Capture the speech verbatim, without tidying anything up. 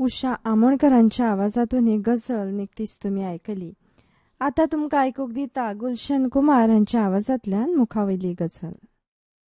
उषा आमोणकरांच्या आवाजातून ही गझल निकतीच तुम्ही ऐकली. आता तुमकां आयकूंक दिता गुलशन कुमार हांच्या आवाजांतल्यान मुखावयली गझल.